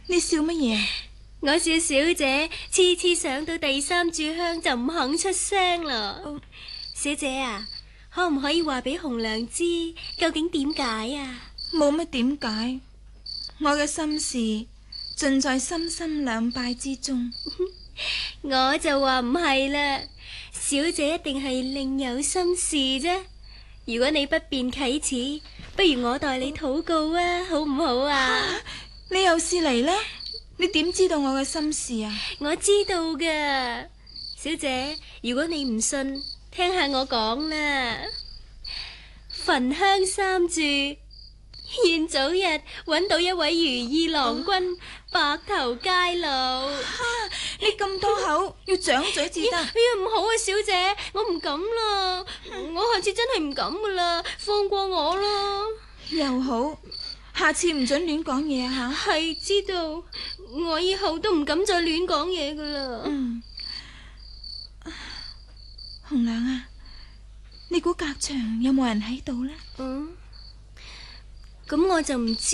你笑乜嘢？ 我笑小姐次次上到第三炷香就唔肯出聲啦。小姐啊，可唔可以話俾紅娘知究竟點解啊？ 冇乜點解，我嘅心事盡在心心兩拜之中。 我就話唔係啦，小姐一定係另有心事啫。如果你不便啟齒，不如我代你禱告啊，好唔好啊？ 你又是嚟啦？你點知道我嘅心事啊？ 我知道噶，小姐，如果你唔信，聽下我講啦。焚香三炷，願早日揾到一位如意郎君，白頭偕老。 你咁多口，要掌嘴至得。 哎呀，唔好啊，小姐，我唔敢啦，我下次真係唔敢噶啦，放過我啦。 又好，下次唔准亂講嘢啊吓。 係知道，我以後都唔敢再亂講嘢噶啦。 紅娘啊，你估隔牆有冇人喺度呢？ 咁我就唔知。